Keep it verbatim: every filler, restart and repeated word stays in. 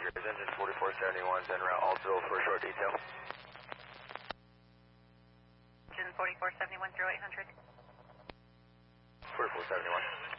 Tigers, engine forty-four seventy-one, en route Altoville for a short detail. Engine forty-four seventy-one, zero eight hundred. forty-four seventy-one.